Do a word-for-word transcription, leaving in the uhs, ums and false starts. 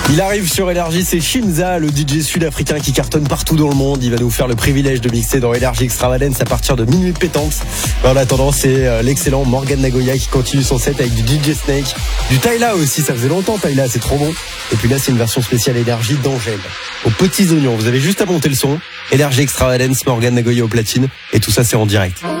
Il arrive sur Énergie, c'est Shinza, le D J sud-africain qui cartonne partout dans le monde. Il va nous faire le privilège de mixer dans Énergie Extravagance à partir de minuit pétante. En attendant, c'est l'excellent Morgan Nagoya qui continue son set avec du D J Snake, du Tyla aussi, ça faisait longtemps Tyla, c'est trop bon. Et puis là, c'est une version spéciale Énergie d'Angèle, aux petits oignons. Vous avez juste à monter le son. Énergie Extravagance, Morgan Nagoya au platine, et tout ça c'est en direct.